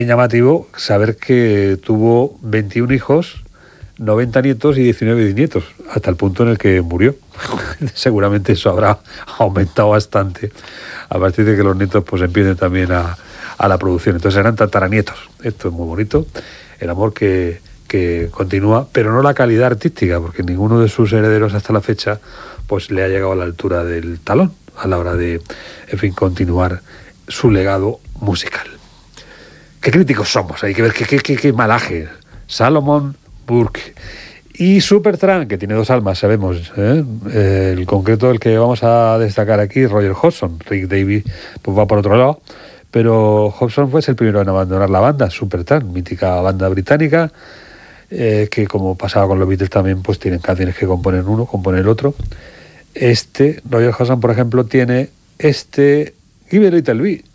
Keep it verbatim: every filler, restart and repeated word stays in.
llamativo saber que tuvo veintiún hijos, noventa nietos y diecinueve bisnietos, hasta el punto en el que murió. Seguramente eso habrá aumentado bastante a partir de que los nietos pues empiecen también a, a la producción. Entonces eran tataranietos. Esto es muy bonito, el amor que, que continúa, pero no la calidad artística, porque ninguno de sus herederos hasta la fecha pues le ha llegado a la altura del talón a la hora de, en fin, continuar su legado musical. Qué críticos somos, hay que ver qué, qué, qué, qué malaje. Salomon Burke y Supertramp, que tiene dos almas, sabemos, ¿eh? El concreto, el que vamos a destacar aquí, Roger Hodgson. Rick Davies pues va por otro lado, pero Hodgson fue el primero en abandonar la banda. Supertramp, mítica banda británica, eh, que como pasaba con los Beatles también, pues tienen canciones que componer uno, componer otro. Este, Roger Hodgson, por ejemplo, tiene este Give a Little Bit,